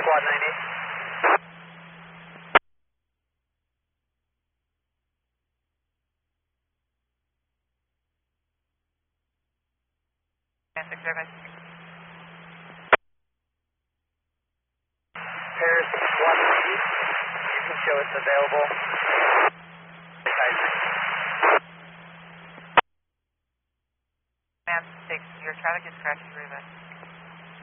Squad 90. And 6 service. Paris Squad 90. You can show it's available. Man 6, your traffic is crashing very bad.